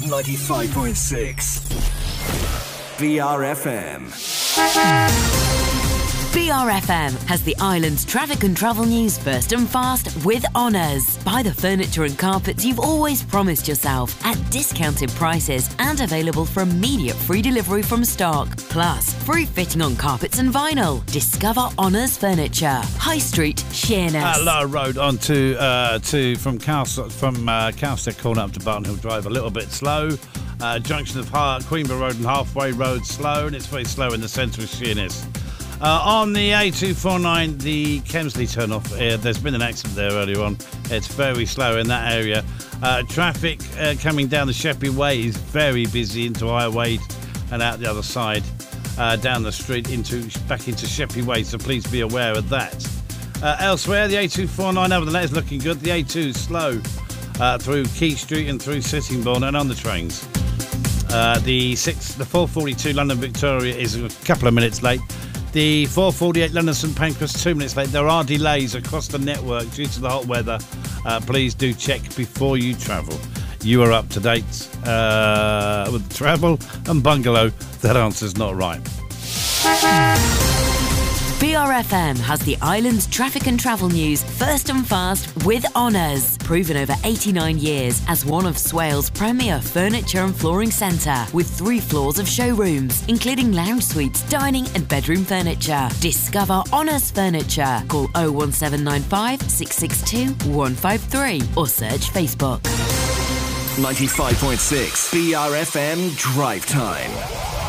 95.6 BRFM. BRFM has the island's traffic and travel news first and fast with Honours. Buy the furniture and carpets you've always promised yourself at discounted prices and available for immediate free delivery from stock. Plus, free fitting on carpets and vinyl. Discover Honours Furniture. High Street, Sheerness. Lower Road on from Cowstead Corner up to Barton Hill Drive, a little bit slow. Junction of Queenborough Road and Halfway Road slow, and it's very slow in the centre of Sheerness. On the A249, the Kemsley turn-off, there's been an accident there earlier on. It's very slow in that area. Traffic coming down the Sheppey Way is very busy into Highway and out the other side, down the street back into Sheppey Way, so please be aware of that. Elsewhere, the A249, other than that, is looking good. The A2 is slow through Key Street and through Sittingbourne and on the trains. The 442 London Victoria is a couple of minutes late. The 448 London St Pancras 2 minutes late. There are delays across the network due to the hot weather. Please do check before you travel. You are up to date with travel and bungalow. That answer's not right. BRFM has the island's traffic and travel news first and fast with Honours. Proven over 89 years as one of Swale's premier furniture and flooring centre with 3 floors of showrooms, including lounge suites, dining and bedroom furniture. Discover Honours Furniture. Call 01795 662 153 or search Facebook. 95.6 BRFM Drive Time.